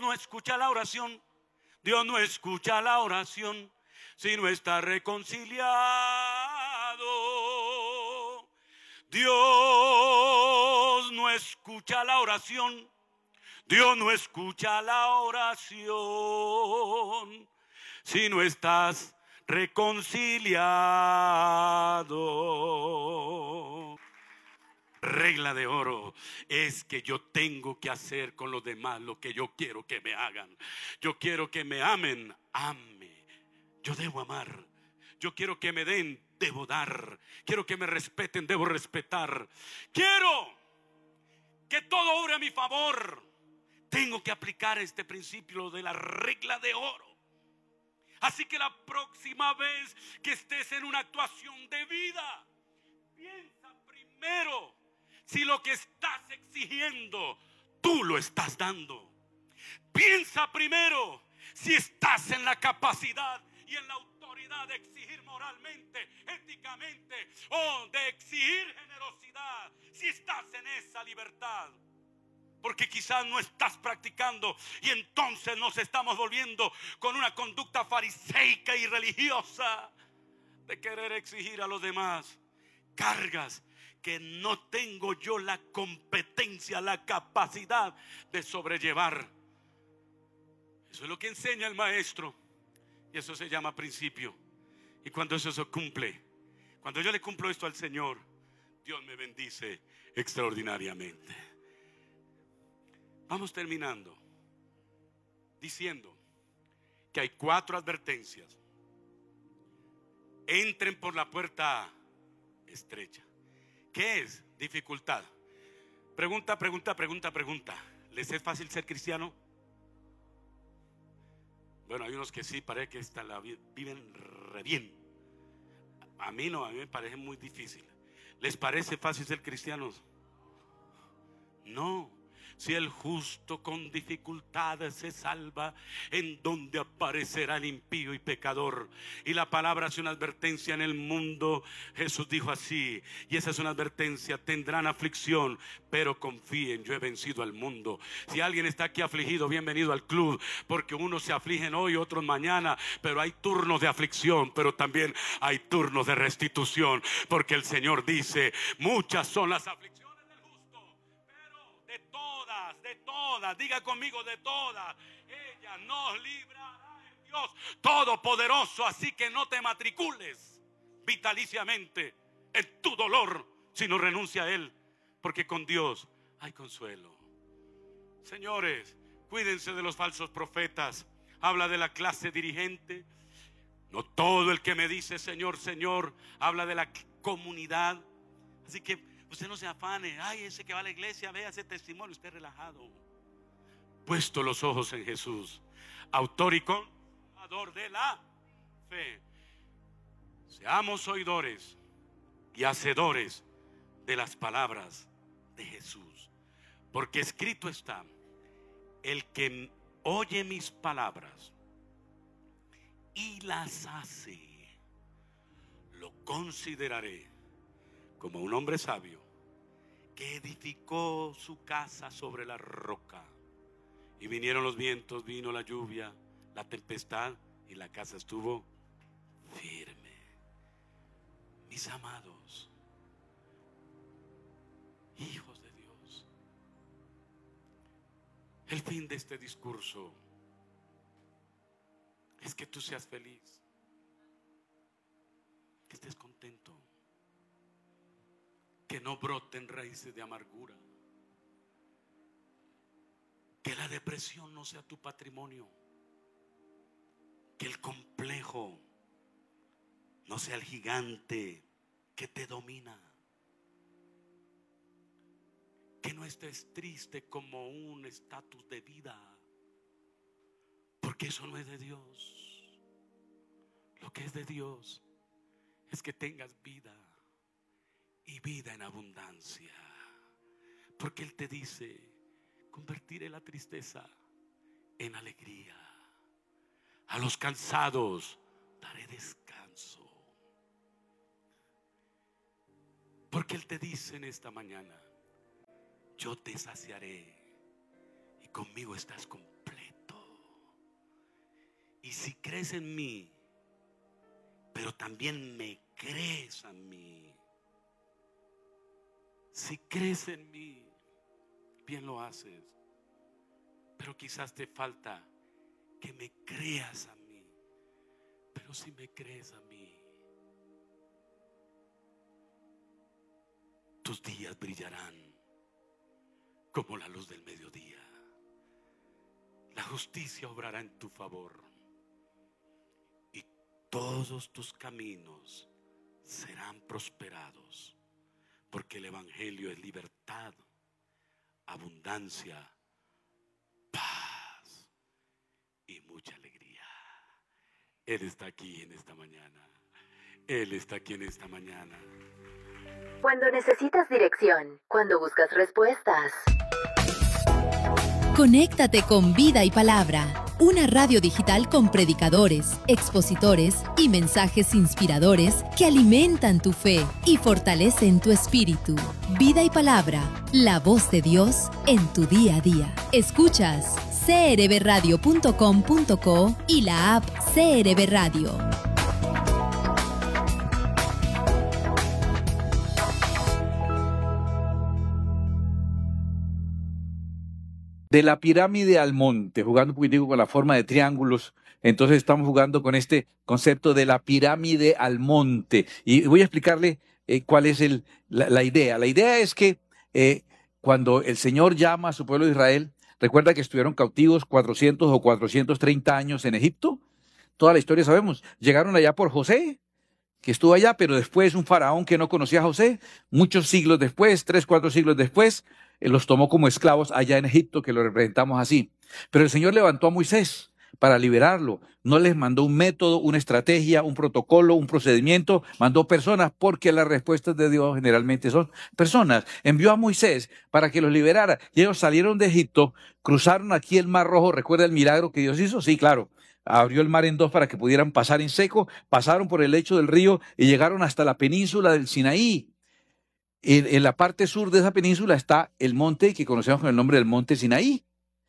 no escucha la oración. Dios no escucha la oración si no está reconciliado. Dios no escucha la oración. Dios no escucha la oración si no estás reconciliado. Regla de oro es que yo tengo que hacer con los demás lo que yo quiero que me hagan. Yo quiero que me amen, ame. Yo debo amar. Yo quiero que me den, debo dar. Quiero que me respeten, debo respetar. Quiero que todo obre a mi favor. Tengo que aplicar este principio de la regla de oro. Así que la próxima vez que estés en una actuación de vida, piensa primero si lo que estás exigiendo tú lo estás dando. Piensa primero si estás en la capacidad y en la autoridad de exigir moralmente, éticamente, o de exigir generosidad. Si estás en esa libertad. Porque quizás no estás practicando y entonces nos estamos volviendo con una conducta fariseica y religiosa de querer exigir a los demás cargas que no tengo yo la competencia, la capacidad de sobrellevar. Eso es lo que enseña el maestro y eso se llama principio. Y cuando eso se cumple, cuando yo le cumplo esto al Señor, Dios me bendice extraordinariamente. Vamos terminando diciendo que hay 4 advertencias. Entren por la puerta estrecha. ¿Qué es dificultad? Pregunta. ¿Les es fácil ser cristiano? Bueno, hay unos que sí, parece que viven re bien. A mí no, a mí me parece muy difícil. ¿Les parece fácil ser cristianos? No. Si el justo con dificultades se salva, ¿en donde aparecerá el impío y pecador? Y la palabra hace una advertencia en el mundo. Jesús dijo así, y esa es una advertencia: tendrán aflicción, pero confíen, yo he vencido al mundo. Si alguien está aquí afligido, bienvenido al club, porque unos se afligen hoy, otros mañana, pero hay turnos de aflicción, pero también hay turnos de restitución, porque el Señor dice: muchas son las aflicciones del justo, pero de todas, diga conmigo, de todas, ella nos librará el Dios Todopoderoso. Así que no te matricules vitaliciamente en tu dolor, sino renuncia a él, porque con Dios hay consuelo. Señores, cuídense de los falsos profetas. Habla de la clase dirigente. No todo el que me dice Señor, Señor, habla de la comunidad. Así que usted no se afane. Ay, ese que va a la iglesia, vea ese testimonio. Usted relajado. Puesto los ojos en Jesús, autor y consumador de la fe. Seamos oidores y hacedores de las palabras de Jesús. Porque escrito está: el que oye mis palabras y las hace, lo consideraré como un hombre sabio que edificó su casa sobre la roca. Y vinieron los vientos, vino la lluvia, la tempestad, y la casa estuvo firme. Mis amados, hijos de Dios, el fin de este discurso es que tú seas feliz, que estés contento, que no broten raíces de amargura, que la depresión no sea tu patrimonio, que el complejo no sea el gigante que te domina, que no estés triste como un estatus de vida, porque eso no es de Dios. Lo que es de Dios es que tengas vida y vida en abundancia, porque Él te dice: convertiré la tristeza en alegría, a los cansados daré descanso. Porque Él te dice en esta mañana: yo te saciaré y conmigo estás completo. Y si crees en mí, pero también me crees a mí. Si crees en mí, bien lo haces. Pero quizás te falta que me creas a mí. Pero si me crees a mí, tus días brillarán como la luz del mediodía. La justicia obrará en tu favor y todos tus caminos serán prosperados, porque el evangelio es libertad, abundancia, paz y mucha alegría. Él está aquí en esta mañana. Él está aquí en esta mañana. Cuando necesitas dirección, cuando buscas respuestas. Conéctate con Vida y Palabra, una radio digital con predicadores, expositores y mensajes inspiradores que alimentan tu fe y fortalecen tu espíritu. Vida y Palabra, la voz de Dios en tu día a día. Escuchas crbradio.com.co y la app CRB Radio. De la pirámide al monte, jugando un poquitico con la forma de triángulos. Entonces estamos jugando con este concepto de la pirámide al monte. Y voy a explicarle cuál es la idea. La idea es que cuando el Señor llama a su pueblo de Israel, recuerda que estuvieron cautivos 400 o 430 años en Egipto. Toda la historia sabemos. Llegaron allá por José, que estuvo allá, pero después un faraón que no conocía a José, muchos siglos después, 3, 4 siglos después, los tomó como esclavos allá en Egipto, que lo representamos así. Pero el Señor levantó a Moisés para liberarlo. No les mandó un método, una estrategia, un protocolo, un procedimiento. Mandó personas, porque las respuestas de Dios generalmente son personas. Envió a Moisés para que los liberara. Y ellos salieron de Egipto, cruzaron aquí el Mar Rojo. ¿Recuerda el milagro que Dios hizo? Sí, claro. Abrió el mar en dos para que pudieran pasar en seco. Pasaron por el lecho del río y llegaron hasta la península del Sinaí. En la parte sur de esa península está el monte que conocemos con el nombre del monte Sinaí.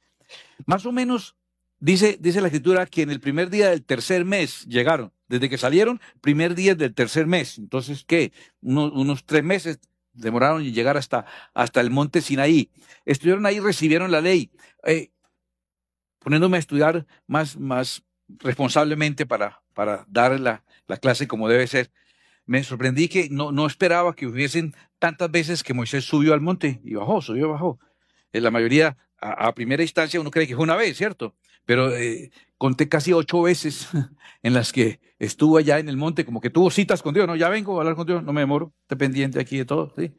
Más o menos dice la escritura que en el primer día del tercer mes llegaron. Desde que salieron, primer día del tercer mes. Entonces, ¿qué? Unos 3 meses demoraron en llegar hasta el monte Sinaí. Estuvieron ahí, recibieron la ley. Poniéndome a estudiar más responsablemente para dar la clase como debe ser, me sorprendí que no esperaba que hubiesen tantas veces que Moisés subió al monte y bajó, subió y bajó. En la mayoría, a primera instancia, uno cree que fue una vez, ¿cierto? Pero conté casi 8 veces en las que estuvo allá en el monte, como que tuvo citas con Dios. No, ya vengo a hablar con Dios, no me demoro, estoy pendiente aquí de todo, ¿sí?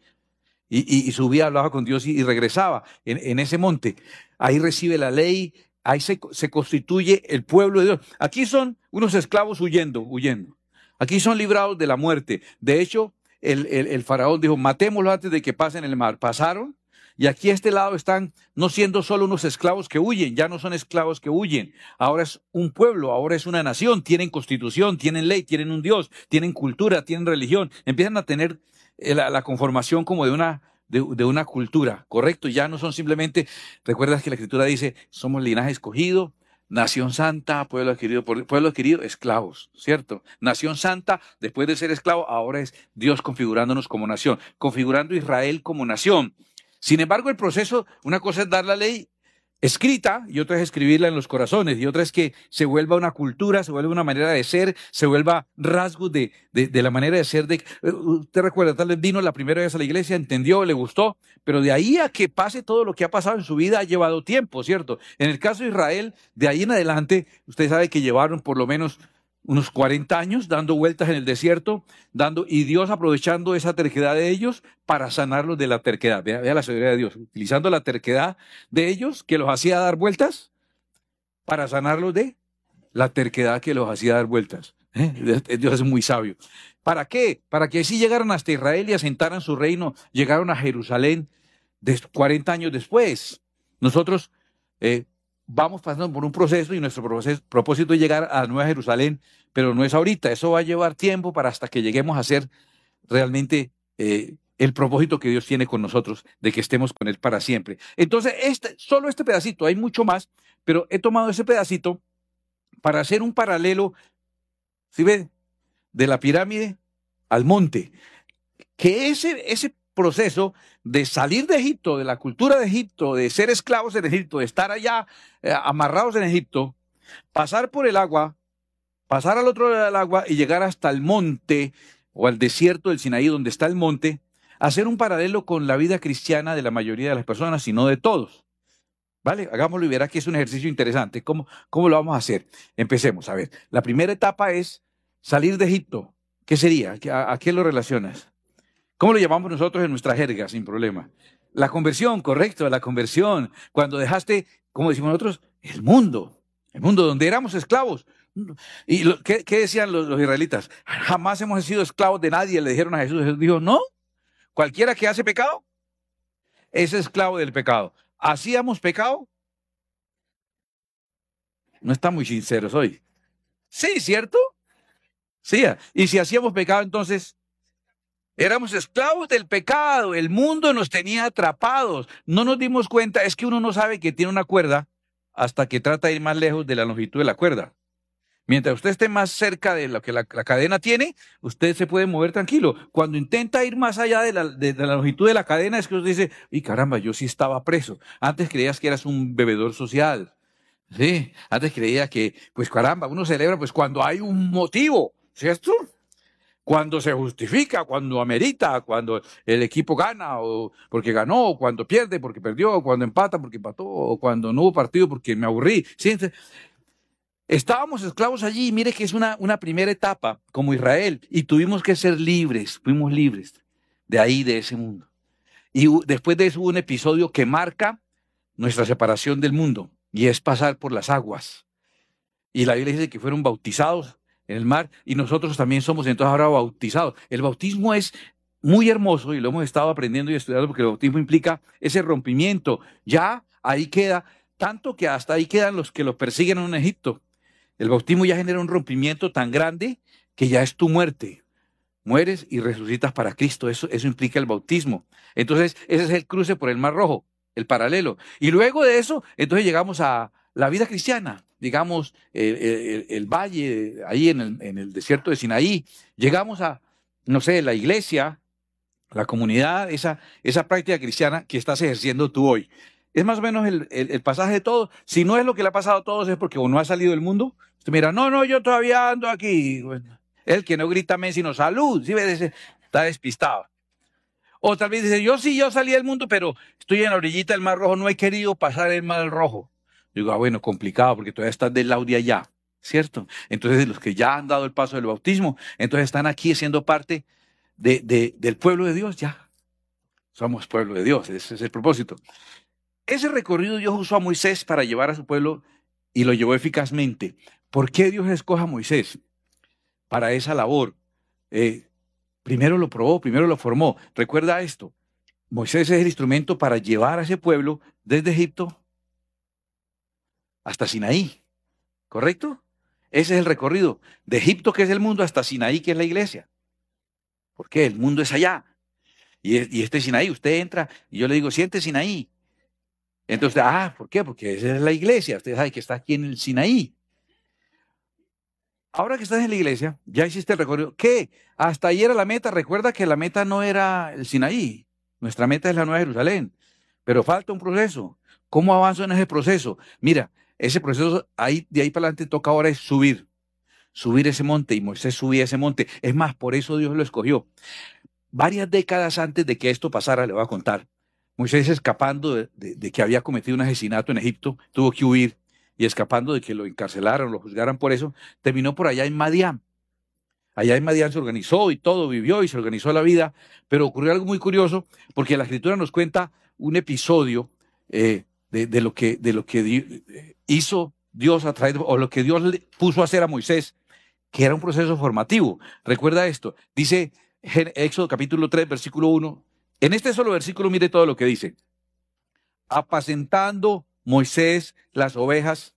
Y subía, hablaba con Dios y regresaba en ese monte. Ahí recibe la ley, ahí se constituye el pueblo de Dios. Aquí son unos esclavos huyendo. Aquí son librados de la muerte. De hecho, el faraón dijo, matémoslos antes de que pasen el mar. Pasaron, y aquí a este lado están no siendo solo unos esclavos que huyen, ya no son esclavos que huyen. Ahora es un pueblo, ahora es una nación, tienen constitución, tienen ley, tienen un Dios, tienen cultura, tienen religión. Empiezan a tener la conformación como de una cultura, ¿correcto? Ya no son simplemente, recuerdas que la escritura dice, somos linaje escogido, nación santa, pueblo adquirido, esclavos, ¿cierto? Nación santa, después de ser esclavo, ahora es Dios configurándonos como nación, configurando Israel como nación. Sin embargo, el proceso, una cosa es dar la ley escrita y otra es escribirla en los corazones y otra es que se vuelva una cultura, se vuelva una manera de ser, se vuelva rasgos de la manera de ser. Usted recuerda, tal vez vino la primera vez a la iglesia, entendió, le gustó, pero de ahí a que pase todo lo que ha pasado en su vida ha llevado tiempo, ¿cierto? En el caso de Israel, de ahí en adelante, usted sabe que llevaron por lo menos unos 40 años dando vueltas en el desierto, y Dios aprovechando esa terquedad de ellos para sanarlos de la terquedad. Vea la sabiduría de Dios, utilizando la terquedad de ellos que los hacía dar vueltas para sanarlos de la terquedad que los hacía dar vueltas. Dios es muy sabio. ¿Para qué? Para que así llegaran hasta Israel y asentaran su reino, llegaron a Jerusalén 40 años después. Nosotros vamos pasando por un proceso y nuestro propósito es llegar a la Nueva Jerusalén, pero no es ahorita, eso va a llevar tiempo para hasta que lleguemos a ser realmente el propósito que Dios tiene con nosotros, de que estemos con Él para siempre. Entonces, solo este pedacito, hay mucho más, pero he tomado ese pedacito para hacer un paralelo, ¿sí ve? De la pirámide al monte. Que ese proceso de salir de Egipto, de la cultura de Egipto, de ser esclavos en Egipto, de estar allá amarrados en Egipto, pasar por el agua, pasar al otro lado del agua y llegar hasta el monte o al desierto del Sinaí, donde está el monte, hacer un paralelo con la vida cristiana de la mayoría de las personas, y no de todos. ¿Vale? Hagámoslo y verá que es un ejercicio interesante. ¿Cómo lo vamos a hacer? Empecemos. A ver, la primera etapa es salir de Egipto. ¿Qué sería? ¿A qué lo relacionas? ¿Cómo lo llamamos nosotros en nuestra jerga, sin problema? La conversión, correcto, la conversión. Cuando dejaste, como decimos nosotros, el mundo donde éramos esclavos. ¿Y qué decían los israelitas? Jamás hemos sido esclavos de nadie, le dijeron a Jesús. Jesús dijo, no, cualquiera que hace pecado es esclavo del pecado. ¿Hacíamos pecado? No están muy sinceros hoy. Sí, ¿cierto? Sí, y si hacíamos pecado, entonces éramos esclavos del pecado. El mundo nos tenía atrapados. No nos dimos cuenta. Es que uno no sabe que tiene una cuerda hasta que trata de ir más lejos de la longitud de la cuerda. Mientras usted esté más cerca de lo que la cadena tiene, usted se puede mover tranquilo. Cuando intenta ir más allá de la longitud de la cadena, es que usted dice, y caramba, yo sí estaba preso. Antes creías que eras un bebedor social. Sí, antes creía que, pues caramba, uno celebra pues cuando hay un motivo, ¿cierto? Cuando se justifica, cuando amerita, cuando el equipo gana, o porque ganó, o cuando pierde porque perdió, o cuando empata porque empató, o cuando no hubo partido porque me aburrí. ¿Sí? Estábamos esclavos allí, y mire que es una primera etapa como Israel, y tuvimos que ser libres, fuimos libres de ahí, de ese mundo. Y después de eso hubo un episodio que marca nuestra separación del mundo, y es pasar por las aguas. Y la Biblia dice que fueron bautizados en el mar, y nosotros también somos entonces ahora bautizados. El bautismo es muy hermoso, y lo hemos estado aprendiendo y estudiando, porque el bautismo implica ese rompimiento. Ya ahí queda, tanto que hasta ahí quedan los que lo persiguen en Egipto. El bautismo ya genera un rompimiento tan grande que ya es tu muerte. Mueres y resucitas para Cristo. Eso implica el bautismo. Entonces, ese es el cruce por el Mar Rojo, el paralelo. Y luego de eso, entonces llegamos a la vida cristiana. Digamos, el valle, ahí en el desierto de Sinaí. Llegamos a, no sé, la iglesia, la comunidad, esa práctica cristiana que estás ejerciendo tú hoy. Es más o menos el pasaje de todo. Si no es lo que le ha pasado a todos, es porque uno ha salido del mundo. Usted mira, no, yo todavía ando aquí. Bueno, el que no grita amén, sino salud. ¿Sí? Está despistado. O tal vez dice, yo salí del mundo, pero estoy en la orillita del Mar Rojo, no he querido pasar el Mar Rojo. Digo, bueno, complicado, porque todavía estás del lado de allá, ¿cierto? Entonces, los que ya han dado el paso del bautismo, entonces están aquí siendo parte del pueblo de Dios, ya. Somos pueblo de Dios, ese es el propósito. Ese recorrido Dios usó a Moisés para llevar a su pueblo y lo llevó eficazmente. ¿Por qué Dios escoge a Moisés para esa labor? Primero lo probó, primero lo formó. Recuerda esto, Moisés es el instrumento para llevar a ese pueblo desde Egipto hasta Sinaí, ¿correcto? Ese es el recorrido, de Egipto, que es el mundo, hasta Sinaí, que es la iglesia. ¿Por qué? El mundo es allá. Y este Sinaí, usted entra y yo le digo, siente Sinaí. Entonces, ¿por qué? Porque esa es la iglesia. Usted sabe que está aquí en el Sinaí. Ahora que estás en la iglesia, ya hiciste el recorrido. ¿Qué? Hasta ahí era la meta. Recuerda que la meta no era el Sinaí. Nuestra meta es la Nueva Jerusalén. Pero falta un proceso. ¿Cómo avanzo en ese proceso? Mira, ese proceso, de ahí para adelante toca ahora es subir ese monte. Y Moisés subía ese monte. Es más, por eso Dios lo escogió. Varias décadas antes de que esto pasara, le voy a contar. Moisés, escapando de que había cometido un asesinato en Egipto, tuvo que huir, y escapando de que lo encarcelaran, lo juzgaran por eso, terminó por allá en Madián. Allá en Madián se organizó y todo, vivió y se organizó la vida, pero ocurrió algo muy curioso, porque la Escritura nos cuenta un episodio de lo que hizo Dios a través, o lo que Dios le puso a hacer a Moisés, que era un proceso formativo. Recuerda esto, dice Éxodo capítulo 3, versículo 1, en este solo versículo mire todo lo que dice. Apacentando Moisés las ovejas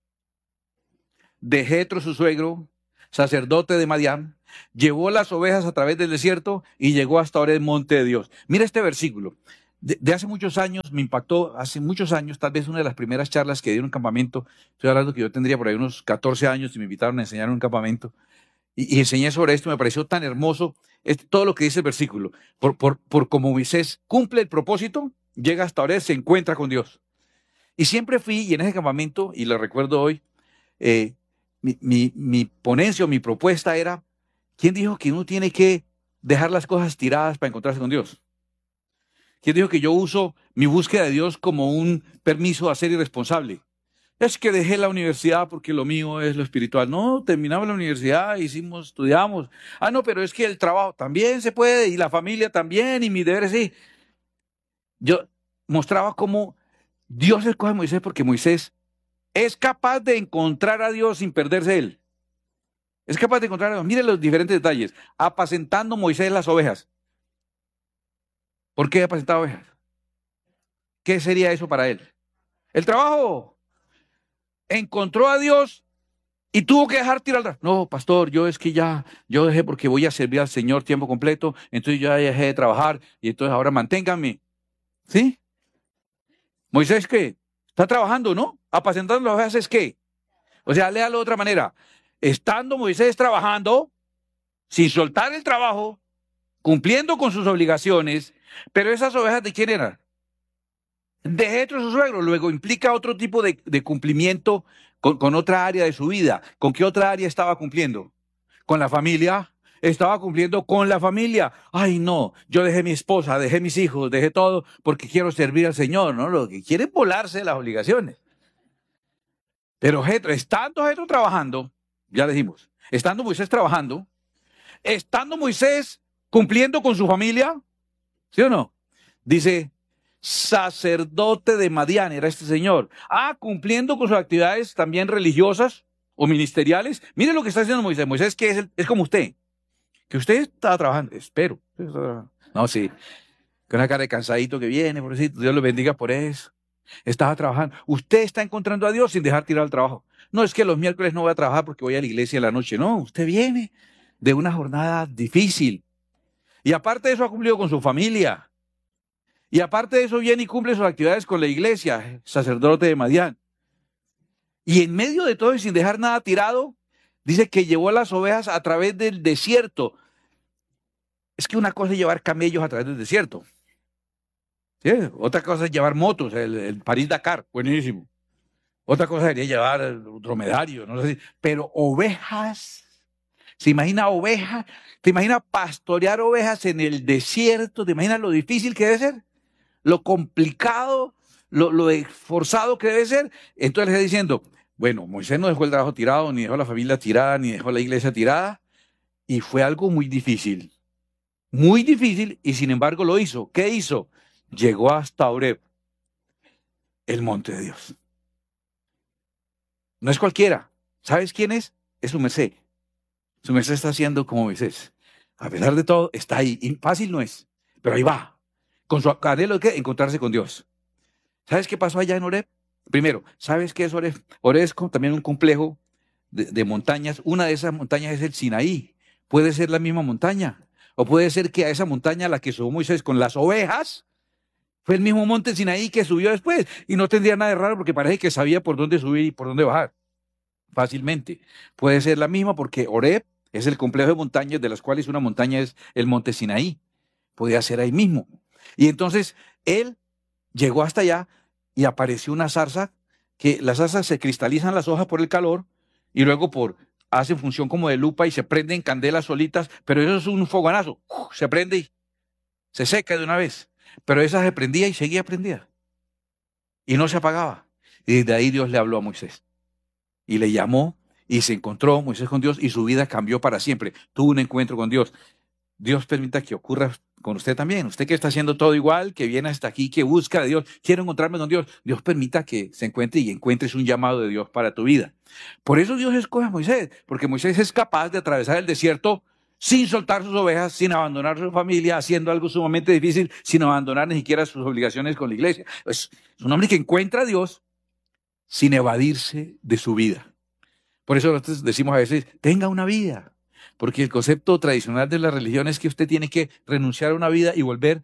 de Jetro su suegro, sacerdote de Madián, llevó las ovejas a través del desierto y llegó hasta ahora el monte de Dios. Mira este versículo. de hace muchos años, me impactó, hace muchos años, tal vez una de las primeras charlas que di en un campamento, estoy hablando que yo tendría por ahí unos 14 años y me invitaron a enseñar en un campamento, y enseñé sobre esto, me pareció tan hermoso todo lo que dice el versículo. Por como Moisés cumple el propósito, llega hasta ahora, se encuentra con Dios. Y siempre fui, y en ese campamento, y lo recuerdo hoy, mi ponencia o mi propuesta era, ¿quién dijo que uno tiene que dejar las cosas tiradas para encontrarse con Dios? ¿Quién dijo que yo uso mi búsqueda de Dios como un permiso a ser irresponsable? Es que dejé la universidad porque lo mío es lo espiritual. No, terminamos la universidad, estudiamos. Ah, no, pero es que el trabajo también se puede, y la familia también, y mis deberes sí. Yo mostraba cómo Dios escoge a Moisés porque Moisés es capaz de encontrar a Dios sin perderse él. Es capaz de encontrar a Dios. Mire los diferentes detalles. Apacentando Moisés las ovejas. ¿Por qué apacentaba ovejas? ¿Qué sería eso para él? El trabajo. Encontró a Dios y tuvo que dejar tirar. No, pastor, yo dejé porque voy a servir al Señor tiempo completo, entonces yo ya dejé de trabajar y entonces ahora manténganme. ¿Sí? Moisés, ¿qué? Está trabajando, ¿no? Apacentando las ovejas es ¿qué? O sea, léalo de otra manera. Estando Moisés trabajando, sin soltar el trabajo, cumpliendo con sus obligaciones, pero esas ovejas ¿de quién eran? De Jetro, su suegro. Luego implica otro tipo de cumplimiento con otra área de su vida. ¿Con qué otra área estaba cumpliendo? ¿Con la familia? Estaba cumpliendo con la familia. Ay, no, yo dejé mi esposa, dejé mis hijos, dejé todo porque quiero servir al Señor, ¿no? Lo que quiere es volarse las obligaciones. Pero estando Jetro trabajando, ya dijimos, estando Moisés trabajando, estando Moisés cumpliendo con su familia, ¿sí o no? Dice, sacerdote de Madián era este señor. Cumpliendo con sus actividades también religiosas o ministeriales. Mire lo que está haciendo Moisés. Moisés que es como usted. Que usted está trabajando, espero. No, sí. Con una cara de cansadito que viene, por eso, Dios lo bendiga por eso. Estaba trabajando. Usted está encontrando a Dios sin dejar tirar el trabajo. No es que los miércoles no voy a trabajar porque voy a la iglesia en la noche. No, usted viene de una jornada difícil. Y aparte de eso ha cumplido con su familia. Y aparte de eso viene y cumple sus actividades con la iglesia, sacerdote de Madián. Y en medio de todo y sin dejar nada tirado, dice que llevó las ovejas a través del desierto. Es que una cosa es llevar camellos a través del desierto. ¿Sí? Otra cosa es llevar motos, el París-Dakar, buenísimo. Otra cosa sería llevar dromedario, no sé si, pero ovejas. ¿Se imagina ovejas? ¿Te imaginas pastorear ovejas en el desierto? ¿Te imaginas lo difícil que debe ser? Lo complicado, lo esforzado que debe ser. Entonces le está diciendo, bueno, Moisés no dejó el trabajo tirado, ni dejó la familia tirada, ni dejó la iglesia tirada, y fue algo muy difícil, y sin embargo lo hizo. ¿Qué hizo? Llegó hasta Oreb, el monte de Dios. No es cualquiera. ¿Sabes quién es? Es su merced. Su merced está haciendo como Moisés. A pesar de todo, está ahí. Y fácil no es, pero ahí va. Con su anhelo de ¿qué? Encontrarse con Dios. ¿Sabes qué pasó allá en Oreb? Primero, ¿sabes qué es Oreb? Oreb es también un complejo de montañas. Una de esas montañas es el Sinaí. Puede ser la misma montaña. O puede ser que a esa montaña a la que subió Moisés con las ovejas, fue el mismo monte Sinaí que subió después. Y no tendría nada de raro porque parece que sabía por dónde subir y por dónde bajar. Fácilmente. Puede ser la misma porque Oreb es el complejo de montañas de las cuales una montaña es el monte Sinaí. Podía ser ahí mismo. Y entonces él llegó hasta allá y apareció una zarza, que las zarzas se cristalizan las hojas por el calor y luego hacen función como de lupa y se prenden candelas solitas, pero eso es un fogonazo, se prende y se seca de una vez. Pero esa se prendía y seguía prendida y no se apagaba. Y desde ahí Dios le habló a Moisés y le llamó y se encontró Moisés con Dios y su vida cambió para siempre. Tuvo un encuentro con Dios. Dios permita que ocurra con usted también. Usted que está haciendo todo igual, que viene hasta aquí, que busca de Dios, quiero encontrarme con Dios. Dios permita que se encuentre y encuentres un llamado de Dios para tu vida. Por eso Dios escoge a Moisés, porque Moisés es capaz de atravesar el desierto sin soltar sus ovejas, sin abandonar su familia, haciendo algo sumamente difícil, sin abandonar ni siquiera sus obligaciones con la iglesia. Es un hombre que encuentra a Dios sin evadirse de su vida. Por eso nosotros decimos a veces, tenga una vida. Porque el concepto tradicional de la religión es que usted tiene que renunciar a una vida y volver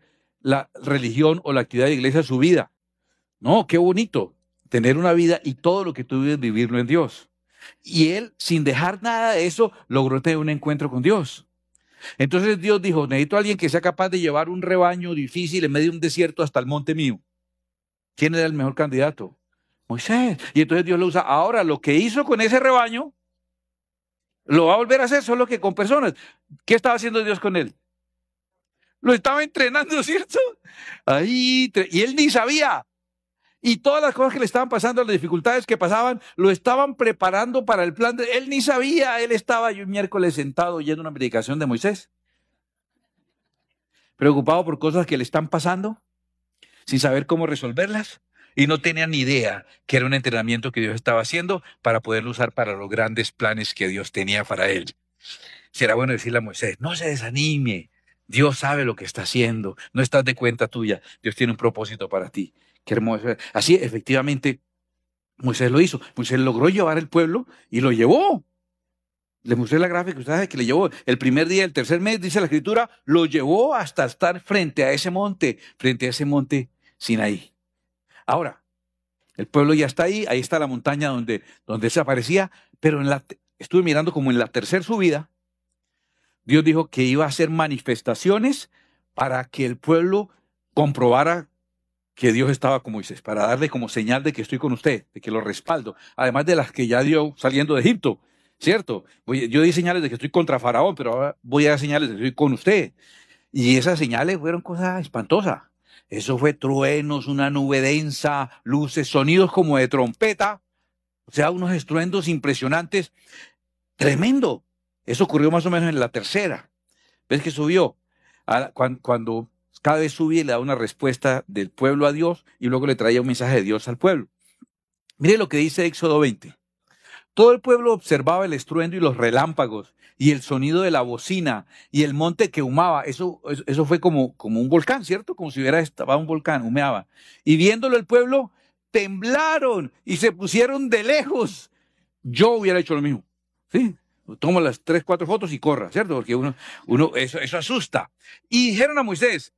la religión o la actividad de iglesia su vida. No, qué bonito tener una vida y todo lo que tú vives vivirlo en Dios. Y él, sin dejar nada de eso, logró tener un encuentro con Dios. Entonces Dios dijo, necesito a alguien que sea capaz de llevar un rebaño difícil en medio de un desierto hasta el monte mío. ¿Quién era el mejor candidato? Moisés. Y entonces Dios lo usa. Ahora, lo que hizo con ese rebaño, lo va a volver a hacer, solo que con personas. ¿Qué estaba haciendo Dios con él? Lo estaba entrenando, ¿cierto? Ahí, y él ni sabía. Y todas las cosas que le estaban pasando, las dificultades que pasaban, lo estaban preparando para el plan. Él ni sabía, él estaba yo un miércoles sentado oyendo una predicación de Moisés, preocupado por cosas que le están pasando, sin saber cómo resolverlas, y no tenía ni idea que era un entrenamiento que Dios estaba haciendo para poderlo usar para los grandes planes que Dios tenía para él. Será bueno decirle a Moisés, no se desanime, Dios sabe lo que está haciendo, no estás de cuenta tuya, Dios tiene un propósito para ti. Qué hermoso. Así, efectivamente, Moisés lo hizo. Moisés logró llevar el pueblo y lo llevó. Le mostré la gráfica, usted sabe que le llevó el primer día del tercer mes, dice la escritura, lo llevó hasta estar frente a ese monte Sinaí. Ahora, el pueblo ya está ahí está la montaña donde se aparecía, pero estuve mirando como en la tercera subida, Dios dijo que iba a hacer manifestaciones para que el pueblo comprobara que Dios estaba con Moisés, para darle como señal de que estoy con usted, de que lo respaldo, además de las que ya dio saliendo de Egipto, ¿cierto? Yo di señales de que estoy contra Faraón, pero ahora voy a dar señales de que estoy con usted. Y esas señales fueron cosas espantosas. Eso fue truenos, una nube densa, luces, sonidos como de trompeta, o sea, unos estruendos impresionantes, tremendo. Eso ocurrió más o menos en la tercera. ¿Ves que subió? Cuando cada vez subía y le daba una respuesta del pueblo a Dios y luego le traía un mensaje de Dios al pueblo. Mire lo que dice Éxodo 20. Todo el pueblo observaba el estruendo y los relámpagos y el sonido de la bocina y el monte que humaba. Eso fue como un volcán, ¿cierto? Como si estaba un volcán, humeaba. Y viéndolo el pueblo, temblaron y se pusieron de lejos. Yo hubiera hecho lo mismo, ¿sí? Toma las 3, 4 fotos y corra, ¿cierto? Porque eso asusta. Y dijeron a Moisés,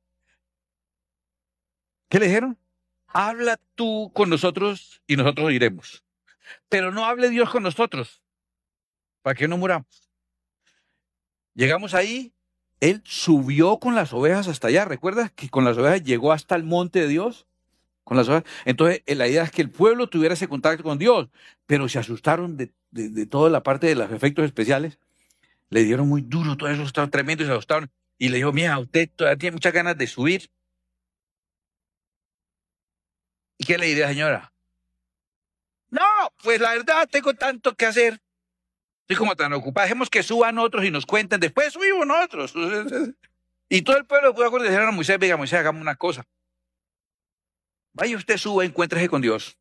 ¿qué le dijeron? Habla tú con nosotros y nosotros iremos. Pero no hable Dios con nosotros, para que no muramos. Llegamos ahí, él subió con las ovejas hasta allá. ¿Recuerdas que con las ovejas llegó hasta el monte de Dios? Con las ovejas. Entonces, la idea es que el pueblo tuviera ese contacto con Dios, pero se asustaron de toda la parte de los efectos especiales. Le dieron muy duro, todo eso estaba tremendo y se asustaron. Y le dijo, mira, usted todavía tiene muchas ganas de subir. ¿Y qué le diría, señora? No, pues la verdad tengo tanto que hacer. Estoy como tan ocupado. Dejemos que suban otros y nos cuenten. Después subimos nosotros. Y todo el pueblo pudo acordar y dijeron a Moisés, venga, Moisés, hagamos una cosa. Vaya usted, suba, encuéntrese con Dios.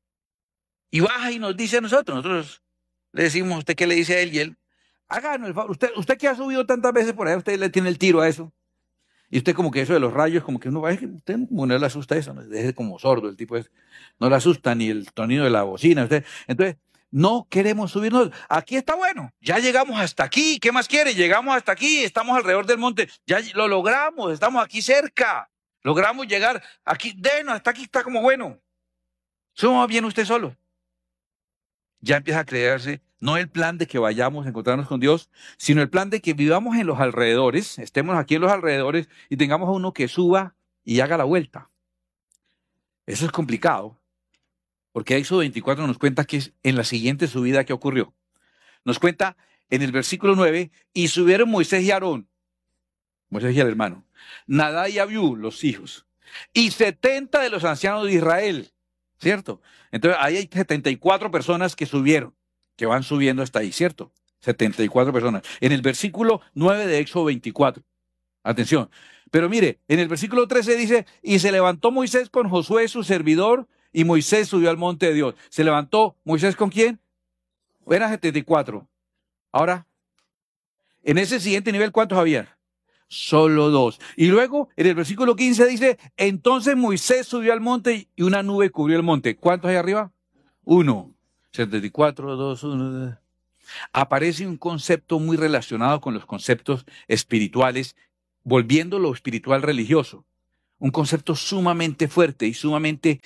Y baja y nos dice a nosotros. Nosotros le decimos a usted qué le dice a él y él, háganos el favor. Usted que ha subido tantas veces por ahí, usted le tiene el tiro a eso. Y usted como que eso de los rayos, como que uno va, usted no le asusta eso, ¿no? Es como sordo el tipo ese. No le asusta ni el sonido de la bocina. Entonces, no queremos subirnos. Aquí está bueno. Ya llegamos hasta aquí. ¿Qué más quiere? Llegamos hasta aquí. Estamos alrededor del monte. Ya lo logramos. Estamos aquí cerca. Logramos llegar aquí. Hasta aquí está como bueno. Suma bien usted solo. Ya empieza a creerse, no el plan de que vayamos a encontrarnos con Dios, sino el plan de que vivamos en los alrededores, estemos aquí en los alrededores y tengamos a uno que suba y haga la vuelta. Eso es complicado, porque Éxodo 24 nos cuenta que es en la siguiente subida que ocurrió. Nos cuenta en el versículo 9, y subieron Moisés y Aarón, Moisés y el hermano, Nadab y Abiú, los hijos, y 70 de los ancianos de Israel, ¿cierto? Entonces ahí hay 74 personas que subieron, que van subiendo hasta ahí, ¿cierto? 74 personas. En el versículo 9 de Éxodo 24. Atención. Pero mire, en el versículo 13 dice, y se levantó Moisés con Josué su servidor, y Moisés subió al monte de Dios. ¿Se levantó Moisés con quién? Eran 74. Ahora, en ese siguiente nivel, ¿cuántos había? Solo 2. Y luego, en el versículo 15 dice, entonces Moisés subió al monte y una nube cubrió el monte. ¿Cuántos hay arriba? 1. 74, 2, 1. Aparece un concepto muy relacionado con los conceptos espirituales, volviendo lo espiritual religioso. un concepto sumamente fuerte y sumamente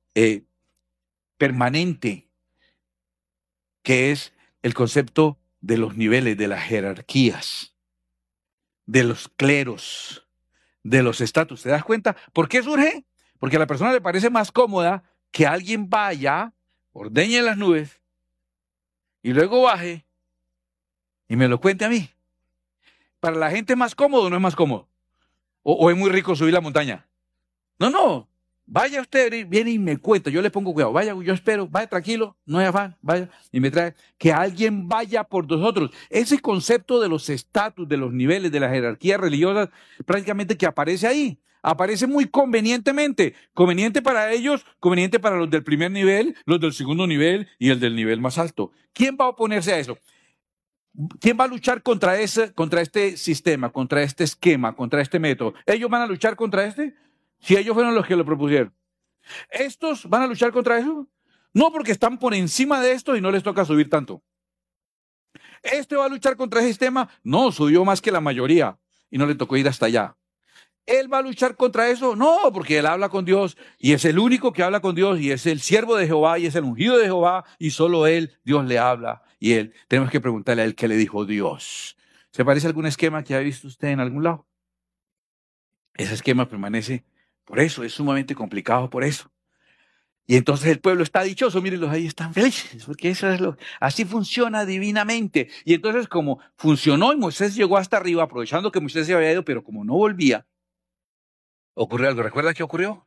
permanente, que es el concepto de los niveles, de las jerarquías, de los cleros, de los estatus. ¿Te das cuenta? ¿Por qué surge? Porque a la persona le parece más cómoda que alguien vaya, ordeñe las nubes y luego baje y me lo cuente a mí. Para la gente es más cómodo o no es más cómodo. O es muy rico subir la montaña. No. Vaya usted, viene y me cuenta, yo le pongo cuidado, vaya, yo espero, vaya tranquilo, no hay afán, vaya y me trae, que alguien vaya por nosotros. Ese concepto de los estatus, de los niveles, de las jerarquías religiosas, prácticamente que aparece ahí, aparece muy convenientemente, conveniente para ellos, conveniente para los del primer nivel, los del segundo nivel y el del nivel más alto. ¿Quién va a oponerse a eso? ¿Quién va a luchar contra este sistema, contra este esquema, contra este método? ¿Ellos van a luchar contra este? Si ellos fueron los que lo propusieron. ¿Estos van a luchar contra eso? No, porque están por encima de esto y no les toca subir tanto. ¿Este va a luchar contra ese sistema? No, subió más que la mayoría y no le tocó ir hasta allá. ¿Él va a luchar contra eso? No, porque él habla con Dios y es el único que habla con Dios y es el siervo de Jehová y es el ungido de Jehová y solo él, Dios le habla y él. Tenemos que preguntarle a él qué le dijo Dios. ¿Se parece a algún esquema que ha visto usted en algún lado? Ese esquema permanece. Por eso es sumamente complicado, por eso. Y entonces el pueblo está dichoso, mírenlos, ahí están felices, porque eso es así funciona divinamente. Y entonces como funcionó y Moisés llegó hasta arriba, aprovechando que Moisés se había ido, pero como no volvía, ocurrió algo. ¿Recuerda qué ocurrió?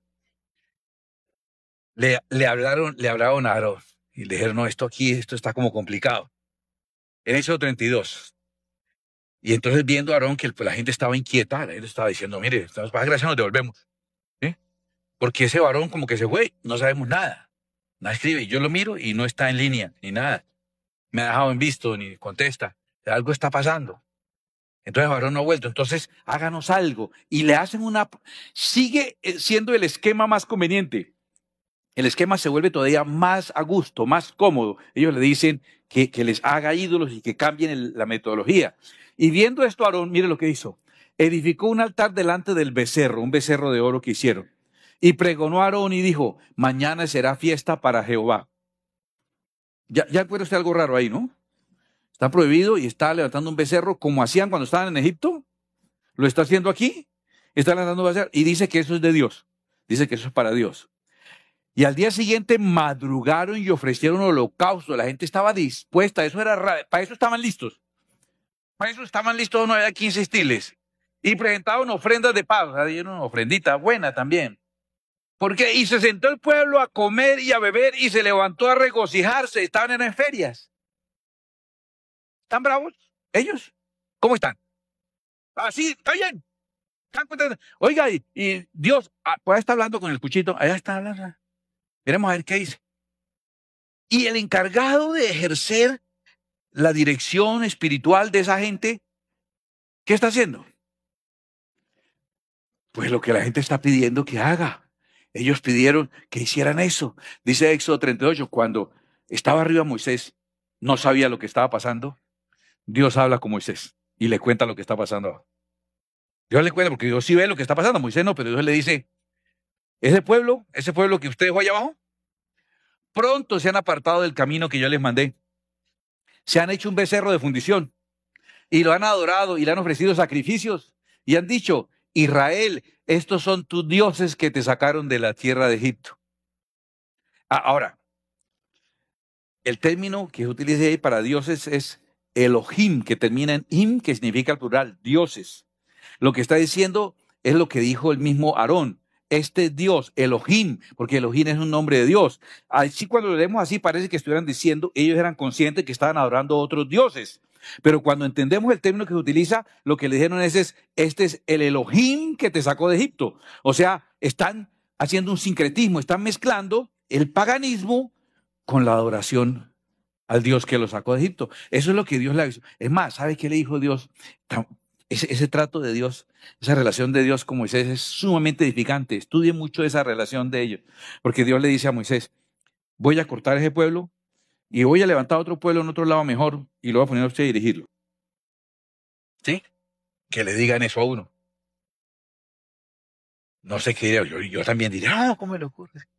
Le hablaron a Aarón y le dijeron, no, esto está como complicado. En Éxodo 32. Y entonces viendo a Aarón que la gente estaba inquieta, él estaba diciendo, mire, estamos para gracia, nos devolvemos. Porque ese varón como que se fue, no sabemos nada. Nada escribe, y yo lo miro y no está en línea, ni nada. Me ha dejado en visto, ni contesta. Algo está pasando. Entonces el varón no ha vuelto. Entonces háganos algo. Y le hacen sigue siendo el esquema más conveniente. El esquema se vuelve todavía más a gusto, más cómodo. Ellos le dicen que les haga ídolos y que cambien la metodología. Y viendo esto Aarón, mire lo que hizo. Edificó un altar delante del becerro, un becerro de oro que hicieron. Y pregonó a Aarón y dijo, mañana será fiesta para Jehová. Ya puede usted algo raro ahí, ¿no? Está prohibido y está levantando un becerro como hacían cuando estaban en Egipto. Lo está haciendo aquí. Está levantando un becerro y dice que eso es de Dios. Dice que eso es para Dios. Y al día siguiente madrugaron y ofrecieron holocausto. La gente estaba dispuesta. Eso era raro. Para eso estaban listos. Para eso estaban listos 9 a 15 estiles. Y presentaban ofrendas de paz. O sea, dieron una ofrendita buena también. Porque y se sentó el pueblo a comer y a beber y se levantó a regocijarse. Estaban en ferias. ¿Están bravos? ¿Ellos? ¿Cómo están? Así, está bien. ¿Están contentos? Oiga, y Dios, pues está hablando con el cuchito. Allá está hablando. Veremos a ver qué dice. Y el encargado de ejercer la dirección espiritual de esa gente, ¿qué está haciendo? Pues lo que la gente está pidiendo que haga. Ellos pidieron que hicieran eso. Dice Éxodo 38, cuando estaba arriba Moisés, no sabía lo que estaba pasando. Dios habla con Moisés y le cuenta lo que está pasando. Dios le cuenta porque Dios sí ve lo que está pasando. Moisés no, pero Dios le dice, ese pueblo que usted dejó allá abajo, pronto se han apartado del camino que yo les mandé. Se han hecho un becerro de fundición y lo han adorado y le han ofrecido sacrificios y han dicho, Israel, estos son tus dioses que te sacaron de la tierra de Egipto. Ahora, el término que se utiliza ahí para dioses es Elohim, que termina en im, que significa el plural, dioses. Lo que está diciendo es lo que dijo el mismo Aarón. Este Dios, Elohim, porque Elohim es un nombre de Dios. Así cuando lo leemos así parece que estuvieran diciendo, ellos eran conscientes que estaban adorando a otros dioses. Pero cuando entendemos el término que se utiliza, lo que le dijeron es, este es el Elohim que te sacó de Egipto. O sea, están haciendo un sincretismo, están mezclando el paganismo con la adoración al Dios que lo sacó de Egipto. Eso es lo que Dios le hizo. Es más, ¿sabe qué le dijo Dios? Ese trato de Dios, esa relación de Dios con Moisés es sumamente edificante. Estudie mucho esa relación de ellos. Porque Dios le dice a Moisés, voy a cortar ese pueblo y voy a levantar otro pueblo en otro lado mejor y lo voy a poner a usted a dirigirlo. ¿Sí? Que le digan eso a uno. no sé qué diré, yo también diré, ah, ¿cómo le ocurre?